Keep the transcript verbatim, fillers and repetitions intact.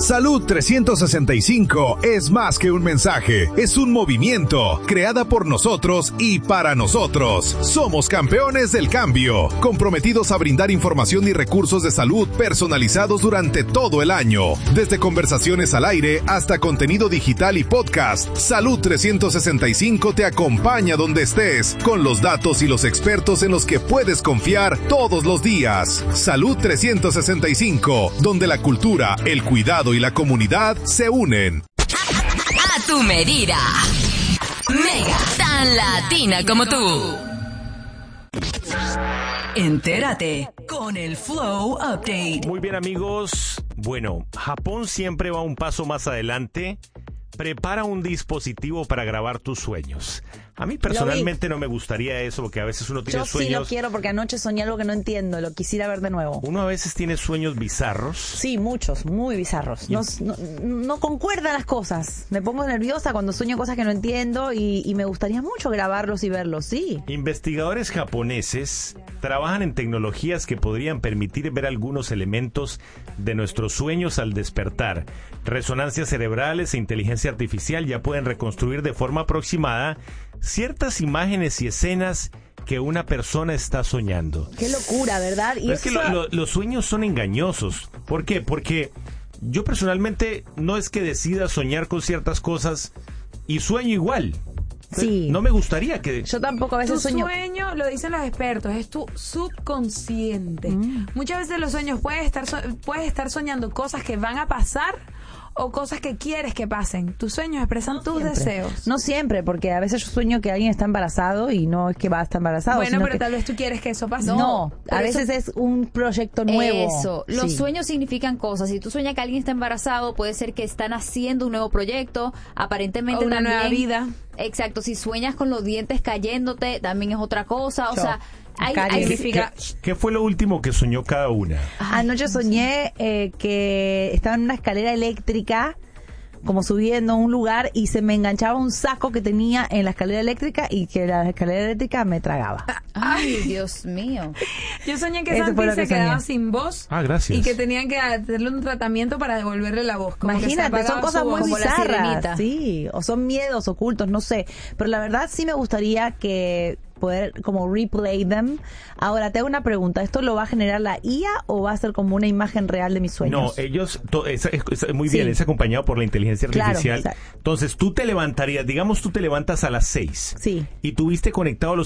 Salud trescientos sesenta y cinco es más que un mensaje, es un movimiento, creada por nosotros y para nosotros. Somos campeones del cambio, comprometidos a brindar información y recursos de salud personalizados durante todo el año. Desde conversaciones al aire hasta contenido digital y podcast, Salud trescientos sesenta y cinco te acompaña donde estés, con los datos y los expertos en los que puedes confiar todos los días. Salud trescientos sesenta y cinco, donde la cultura, el cuidado y la comunidad se unen. A tu medida. Mega, tan latina como tú. Entérate con el Flow Update. Muy bien, amigos. Bueno, Japón siempre va un paso más adelante. Prepara un dispositivo para grabar tus sueños. A mí personalmente no me gustaría eso, porque a veces uno tiene Yo sueños... sí lo quiero, porque anoche soñé algo que no entiendo, lo quisiera ver de nuevo. Uno a veces tiene sueños bizarros. Sí, muchos, muy bizarros. No, no, no concuerdan las cosas. Me pongo nerviosa cuando sueño cosas que no entiendo y, y me gustaría mucho grabarlos y verlos, sí. Investigadores japoneses trabajan en tecnologías que podrían permitir ver algunos elementos de nuestros sueños al despertar. Resonancias cerebrales e inteligencia artificial ya pueden reconstruir de forma aproximada ciertas imágenes y escenas que una persona está soñando. Qué locura, ¿verdad? Y es eso... que lo, lo, los sueños son engañosos. ¿Por qué? Porque yo personalmente no es que decida soñar con ciertas cosas y sueño igual. Sí. No me gustaría que... Yo tampoco a veces tu sueño... sueño, lo dicen los expertos, es tu subconsciente. Mm. Muchas veces los sueños puedes estar, so- puedes estar soñando cosas que van a pasar o cosas que quieres que pasen. Tus sueños expresan no tus siempre. deseos. No siempre, porque a veces yo sueño que alguien está embarazado y no es que va a estar embarazado. Bueno, sino pero que... tal vez tú quieres que eso pase. No, no a Por veces eso... es un proyecto nuevo. Eso, los sí. sueños significan cosas. Si tú sueñas que alguien está embarazado, puede ser que están haciendo un nuevo proyecto, aparentemente o una también, nueva vida. Exacto, si sueñas con los dientes cayéndote, también es otra cosa. O Yo. sea, hay, Cari- hay ¿Qué, ¿Qué fue lo último que soñó cada una? Anoche soñé eh, que estaba en una escalera eléctrica, como subiendo a un lugar, y se me enganchaba un saco que tenía en la escalera eléctrica y que la escalera eléctrica me tragaba. Ay, Dios mío. Yo soñé que Eso Santi fue lo se que quedaba soñé. sin voz. Ah, gracias. Y que tenían que hacerle un tratamiento para devolverle la voz. Como que se Imagínate, son apagaba cosas su muy voz. como la bizarras, sirenita. sí, o son miedos ocultos, no sé, pero la verdad sí me gustaría que poder como replay them. Ahora te hago una pregunta, ¿esto lo va a generar la I A o va a ser como una imagen real de mis sueños? No, ellos, to, es, es, es, muy Sí. bien, es acompañado por la inteligencia Claro, artificial. o sea, Entonces tú te levantarías, digamos tú te levantas a las seis. Sí. Y tuviste conectado los